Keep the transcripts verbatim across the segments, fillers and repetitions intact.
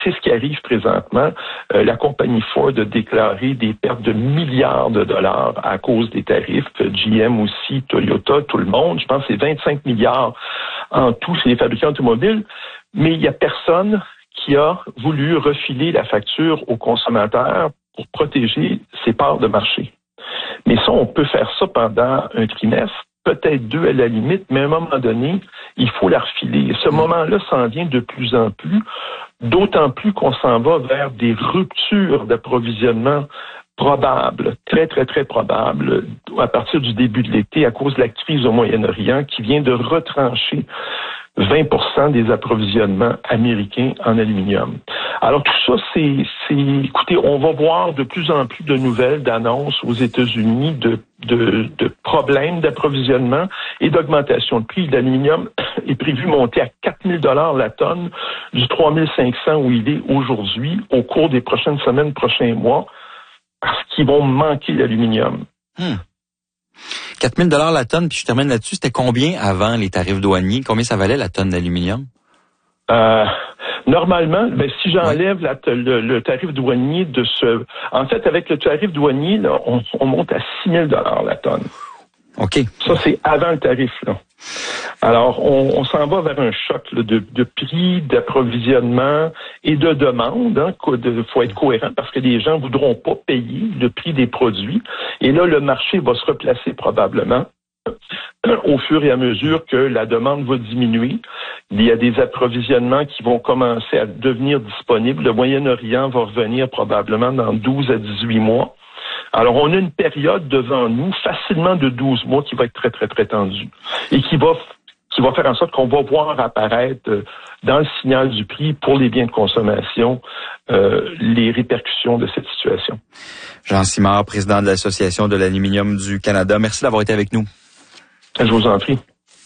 c'est ce qui arrive présentement. Euh, la compagnie Ford a déclaré des pertes de milliards de dollars à cause des tarifs. G M aussi, Toyota, tout le monde. Je pense que c'est vingt-cinq milliards en tout chez les fabricants automobiles. Mais il n'y a personne qui a voulu refiler la facture aux consommateurs pour protéger ses parts de marché. Mais ça, on peut faire ça pendant un trimestre, peut-être deux à la limite, mais à un moment donné, il faut la refiler. Et ce moment-là s'en vient de plus en plus, d'autant plus qu'on s'en va vers des ruptures d'approvisionnement probables, très, très, très probables, à partir du début de l'été, à cause de la crise au Moyen-Orient qui vient de retrancher vingt pour cent des approvisionnements américains en aluminium. Alors tout ça, c'est, c'est, écoutez, on va voir de plus en plus de nouvelles, d'annonces aux États-Unis de, de, de problèmes d'approvisionnement et d'augmentation de prix. L'aluminium est prévu monter à quatre mille dollars la tonne du trois mille cinq cents où il est aujourd'hui au cours des prochaines semaines, prochains mois, parce qu'ils vont manquer d'aluminium. Hmm. quatre mille dollars la tonne, puis je termine là-dessus. C'était combien avant les tarifs douaniers? Combien ça valait la tonne d'aluminium? Euh, normalement, ben, si j'enlève oui. la, le, le tarif douanier de ce... En fait, avec le tarif douanier, là, on, on monte à six mille dollars la tonne. OK. Ça, c'est avant le tarif, là. Alors, on, on s'en va vers un choc là, de, de prix, d'approvisionnement et de demande. Hein, il faut être cohérent parce que les gens voudront pas payer le prix des produits. Et là, le marché va se replacer probablement au fur et à mesure que la demande va diminuer. Il y a des approvisionnements qui vont commencer à devenir disponibles. Le Moyen-Orient va revenir probablement dans douze à dix-huit mois. Alors, on a une période devant nous, facilement de douze mois, qui va être très, très, très tendue et qui va, qui va faire en sorte qu'on va voir apparaître dans le signal du prix pour les biens de consommation euh, les répercussions de cette situation. Jean Simard, président de l'Association de l'aluminium du Canada. Merci d'avoir été avec nous. Je vous en prie.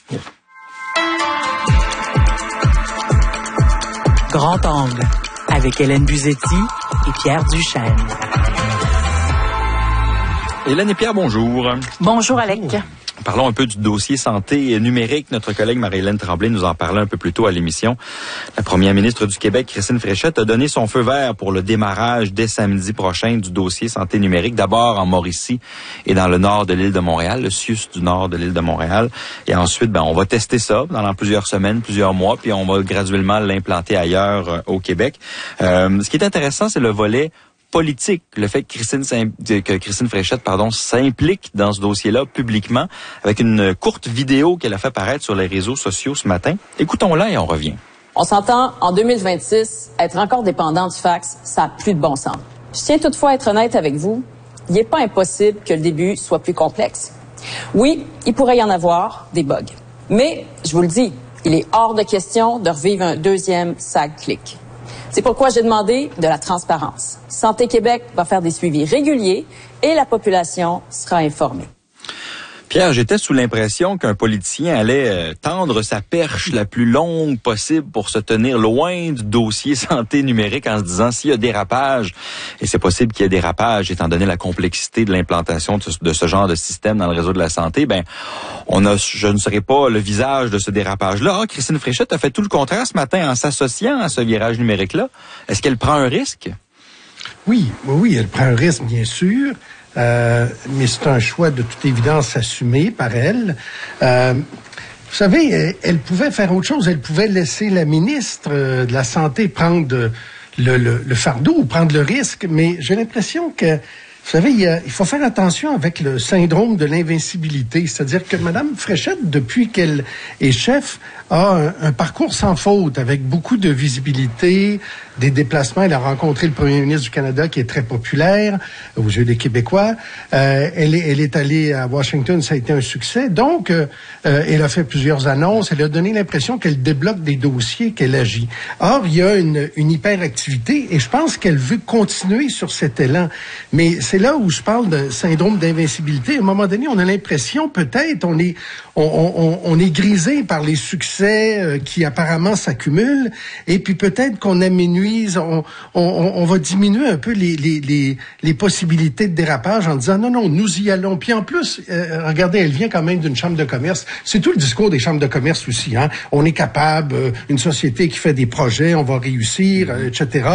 Grand angle, avec Hélène Buzetti et Pierre Duchesne. Hélène et Pierre, bonjour. Bonjour, Alec. Parlons un peu du dossier santé numérique. Notre collègue Marie-Hélène Tremblay nous en parlait un peu plus tôt à l'émission. La première ministre du Québec, Christine Fréchette, a donné son feu vert pour le démarrage dès samedi prochain du dossier santé numérique. D'abord en Mauricie et dans le nord de l'île de Montréal, le C I U S du nord de l'île de Montréal. Et ensuite, ben, on va tester ça pendant plusieurs semaines, plusieurs mois, puis on va graduellement l'implanter ailleurs euh, au Québec. Euh, ce qui est intéressant, c'est le volet politique, le fait que Christine, que Christine Fréchette, pardon, s'implique dans ce dossier-là publiquement avec une courte vidéo qu'elle a fait paraître sur les réseaux sociaux ce matin. Écoutons-la et on revient. On s'entend, en deux mille vingt-six, être encore dépendant du fax, ça n'a plus de bon sens. Je tiens toutefois à être honnête avec vous, il n'est pas impossible que le début soit plus complexe. Oui, il pourrait y en avoir des bugs. Mais, je vous le dis, il est hors de question de revivre un deuxième SAG-click. C'est pourquoi j'ai demandé de la transparence. Santé Québec va faire des suivis réguliers et la population sera informée. Pierre, j'étais sous l'impression qu'un politicien allait euh, tendre sa perche la plus longue possible pour se tenir loin du dossier santé numérique en se disant s'il y a dérapage, et c'est possible qu'il y ait dérapage étant donné la complexité de l'implantation de ce, de ce genre de système dans le réseau de la santé, ben on a, je ne serai pas le visage de ce dérapage-là. Ah, Christine Fréchette a fait tout le contraire ce matin en s'associant à ce virage numérique-là. Est-ce qu'elle prend un risque? Oui, oui, elle prend un risque, bien sûr. Euh, mais c'est un choix de toute évidence assumé par elle. Euh, vous savez, elle, elle pouvait faire autre chose. Elle pouvait laisser la ministre de la Santé prendre le, le, le fardeau ou prendre le risque. Mais j'ai l'impression que, vous savez, il, y a, il faut faire attention avec le syndrome de l'invincibilité. C'est-à-dire que Mme Fréchette, depuis qu'elle est chef, a un, un parcours sans faute, avec beaucoup de visibilité, des déplacements. Elle a rencontré le premier ministre du Canada, qui est très populaire aux yeux des Québécois. Euh, elle, est, elle est allée à Washington, ça a été un succès. Donc, euh, elle a fait plusieurs annonces. Elle a donné l'impression qu'elle débloque des dossiers, qu'elle agit. Or, il y a une, une hyperactivité et je pense qu'elle veut continuer sur cet élan. Mais c'est c'est là où je parle d'un syndrome d'invincibilité. À un moment donné, on a l'impression, peut-être, on est, on, on, on est grisé par les succès euh, qui apparemment s'accumulent, et puis peut-être qu'on aménuise, on, on, on va diminuer un peu les, les, les, les possibilités de dérapage en disant non, non, nous y allons. Puis en plus, euh, regardez, elle vient quand même d'une chambre de commerce. C'est tout le discours des chambres de commerce aussi. Hein? On est capable, euh, une société qui fait des projets, on va réussir, euh, et cetera.